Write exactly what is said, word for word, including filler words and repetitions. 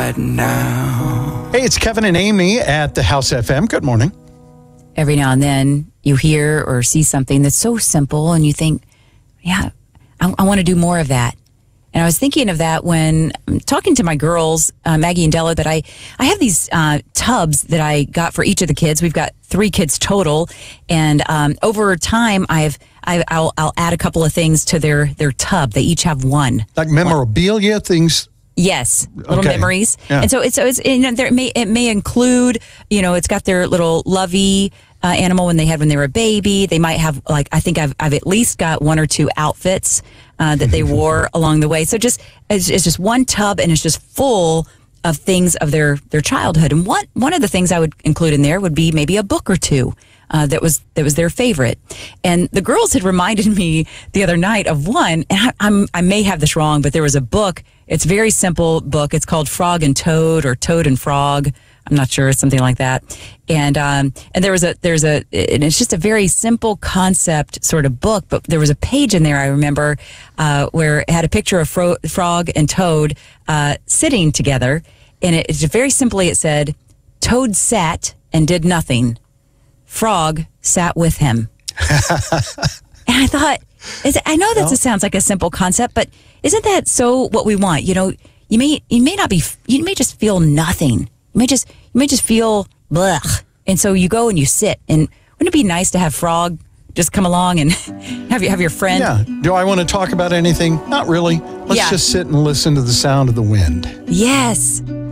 right now. Hey, it's Kevin and Amy at the House F M. Good morning. Every now and then you hear or see something that's so simple and you think, yeah, I, I want to do more of that. And I was thinking of that when I'm talking to my girls, uh, Maggie and Della, that I, I have these uh, tubs that I got for each of the kids. We've got three kids total. And um, over time, I've, I, I'll, I'll add a couple of things to their, their tub. They each have one. Like memorabilia, things? Yes, little Okay. memories. Yeah. And so it's, so it's you know, there, it, may, it may include, you know, it's got their little lovey uh, animal when they had when they were a baby. They might have, like, I think I've, I've at least got one or two outfits uh, that they wore along the way. So just it's, it's just one tub, and it's just full of things of their, their childhood. And one one of the things I would include in there would be maybe a book or two uh, that was that was their favorite. And the girls had reminded me the other night of one, and I, I'm I may have this wrong, but there was a book. It's a very simple book. It's called Frog and Toad, or Toad and Frog. I'm not sure, something like that. And um, and there was a there's a and it's just a very simple concept sort of book. But there was a page in there I remember uh, where it had a picture of Fro- Frog and Toad uh, sitting together, and it, it's just very simply it said, "Toad sat and did nothing. Frog sat with him." And I thought, is it, I know that Well, sounds like a simple concept, but isn't that so what we want? You know, you may you may not be you may just feel nothing. You may just you may just feel blech. And so you go and you sit. And wouldn't it be nice to have Frog just come along and have you have your friend? Yeah. Do I want to talk about anything? Not really. Let's Yeah. just sit and listen to the sound of the wind. Yes.